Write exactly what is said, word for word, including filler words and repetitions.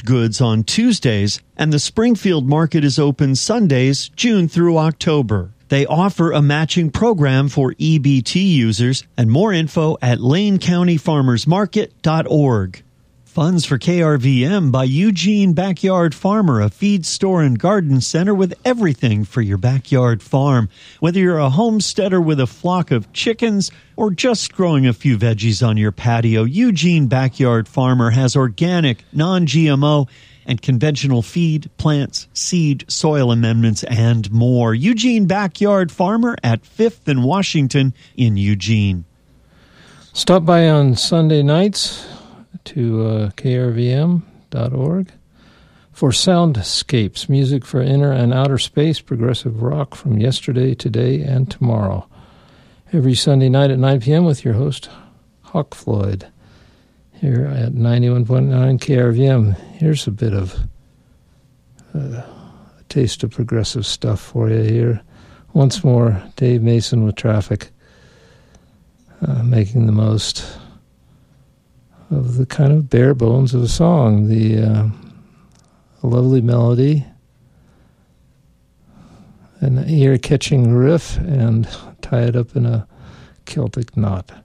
goods on Tuesdays, and the Springfield Market is open Sundays, June through October. They offer a matching program for E B T users, and more info at lane county farmers market dot org. Funds for K R V M by Eugene Backyard Farmer, a feed store and garden center with everything for your backyard farm. Whether you're a homesteader with a flock of chickens or just growing a few veggies on your patio, Eugene Backyard Farmer has organic, non-G M O, and conventional feed, plants, seed, soil amendments, and more. Eugene Backyard Farmer at fifth and Washington in Eugene. Stop by on Sunday nights to uh, K R V M dot org for Soundscapes, music for inner and outer space, progressive rock from yesterday, today, and tomorrow. Every Sunday night at nine p.m. with your host, Hawk Floyd, here at ninety-one point nine K R V M. Here's a bit of uh, a taste of progressive stuff for you here. Once more, Dave Mason with Traffic, uh, making the most of the kind of bare bones of a song, the uh, a lovely melody, an ear-catching riff, and tie it up in a Celtic knot.